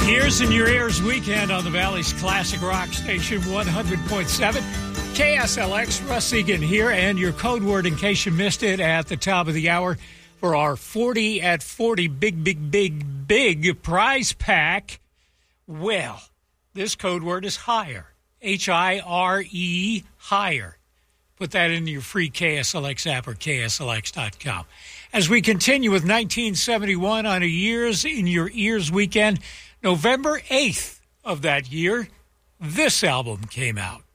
Years in Your Ears weekend on the Valley's classic rock station, 100.7 KSLX. Russ Egan here, and your code word in case you missed it at the top of the hour for our 40 at 40 big prize pack. Well, this code word is higher. H-I-R-E, higher. Put that into your free KSLX app or KSLX.com. As we continue with 1971 on a Years in Your Ears weekend, November 8th of that year, this album came out.